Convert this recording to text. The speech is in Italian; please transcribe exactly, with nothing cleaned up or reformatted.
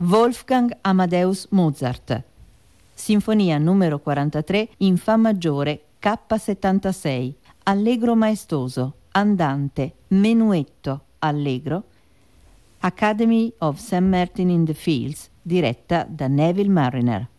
Wolfgang Amadeus Mozart. Sinfonia numero quarantatré in Fa maggiore K settantasei, Allegro maestoso, Andante, Menuetto, Allegro, Academy of Saint Martin in the Fields, diretta da Neville Marriner.